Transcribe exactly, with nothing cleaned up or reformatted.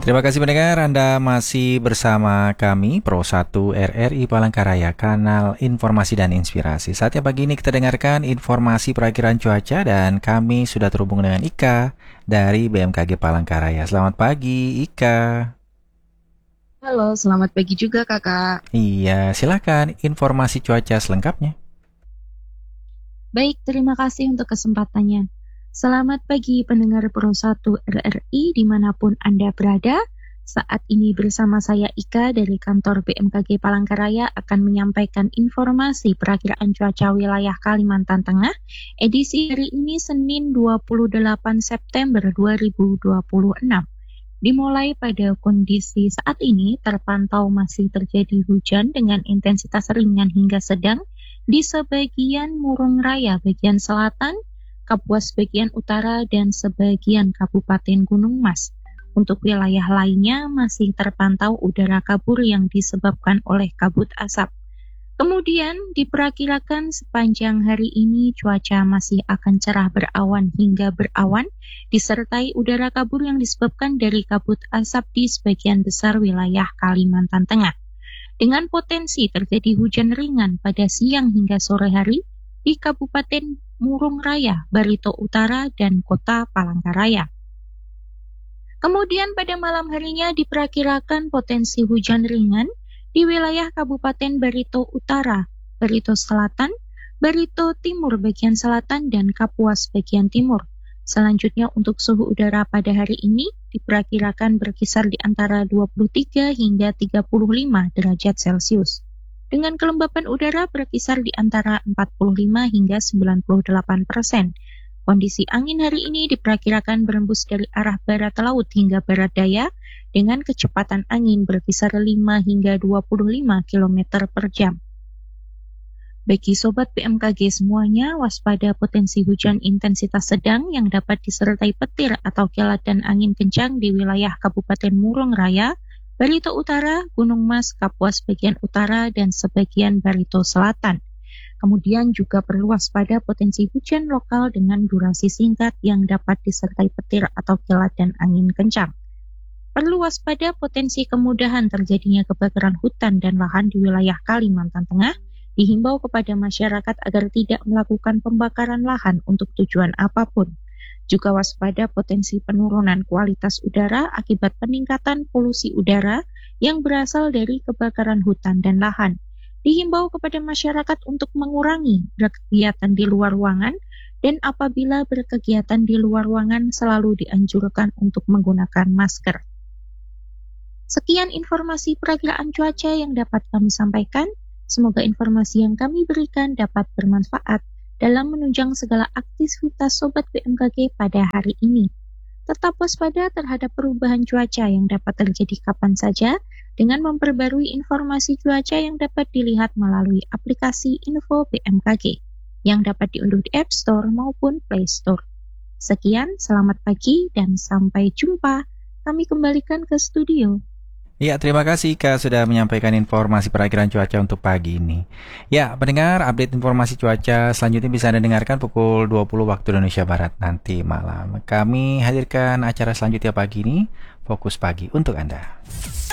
Terima kasih pendengar, Anda masih bersama kami Pro satu R R I Palangkaraya, kanal informasi dan inspirasi. Saatnya pagi ini kita dengarkan informasi perakiraan cuaca dan kami sudah terhubung dengan Ika dari B M K G Palangkaraya. Selamat pagi Ika. Halo, selamat pagi juga kakak. Iya, silakan informasi cuaca selengkapnya. Baik, terima kasih untuk kesempatannya. Selamat pagi pendengar Pro satu R R I dimanapun Anda berada. Saat ini bersama saya Ika dari kantor B M K G Palangkaraya akan menyampaikan informasi perakiraan cuaca wilayah Kalimantan Tengah edisi hari ini Senin dua puluh delapan September dua ribu dua puluh enam. Dimulai pada kondisi saat ini terpantau masih terjadi hujan dengan intensitas ringan hingga sedang di sebagian Murung Raya bagian selatan, Kapuas bagian utara, dan sebagian Kabupaten Gunung Mas. Untuk wilayah lainnya masih terpantau udara kabur yang disebabkan oleh kabut asap. Kemudian diperkirakan sepanjang hari ini cuaca masih akan cerah berawan hingga berawan, disertai udara kabur yang disebabkan dari kabut asap di sebagian besar wilayah Kalimantan Tengah. Dengan potensi terjadi hujan ringan pada siang hingga sore hari di Kabupaten Murung Raya, Barito Utara, dan Kota Palangkaraya. Kemudian pada malam harinya diperkirakan potensi hujan ringan di wilayah Kabupaten Barito Utara, Barito Selatan, Barito Timur bagian selatan, dan Kapuas bagian timur. Selanjutnya untuk suhu udara pada hari ini diperkirakan berkisar di antara dua puluh tiga hingga tiga puluh lima derajat Celcius. Dengan kelembapan udara berkisar di antara empat puluh lima hingga sembilan puluh delapan persen. Kondisi angin hari ini diperkirakan berembus dari arah barat laut hingga barat daya dengan kecepatan angin berkisar lima hingga dua puluh lima kilometer per jam. Bagi Sobat B M K G semuanya, waspada potensi hujan intensitas sedang yang dapat disertai petir atau kilat dan angin kencang di wilayah Kabupaten Murung Raya, Barito Utara, Gunung Mas, Kapuas bagian utara, dan sebagian Barito Selatan. Kemudian juga perlu waspada potensi hujan lokal dengan durasi singkat yang dapat disertai petir atau kilat dan angin kencang. Perlu waspada potensi kemudahan terjadinya kebakaran hutan dan lahan di wilayah Kalimantan Tengah. Dihimbau kepada masyarakat agar tidak melakukan pembakaran lahan untuk tujuan apapun. Juga waspada potensi penurunan kualitas udara akibat peningkatan polusi udara yang berasal dari kebakaran hutan dan lahan. Dihimbau kepada masyarakat untuk mengurangi berkegiatan di luar ruangan, dan apabila berkegiatan di luar ruangan selalu dianjurkan untuk menggunakan masker. Sekian informasi perakiraan cuaca yang dapat kami sampaikan. Semoga informasi yang kami berikan dapat bermanfaat dalam menunjang segala aktivitas Sobat B M K G pada hari ini. Tetap waspada terhadap perubahan cuaca yang dapat terjadi kapan saja dengan memperbarui informasi cuaca yang dapat dilihat melalui aplikasi Info B M K G yang dapat diunduh di App Store maupun Play Store. Sekian, selamat pagi dan sampai jumpa. Kami kembalikan ke studio. Ya, terima kasih Ika sudah menyampaikan informasi perakiraan cuaca untuk pagi ini. Ya, pendengar, update informasi cuaca selanjutnya bisa Anda dengarkan pukul dua puluh waktu Indonesia Barat nanti malam. Kami hadirkan acara selanjutnya pagi ini, Fokus Pagi untuk Anda.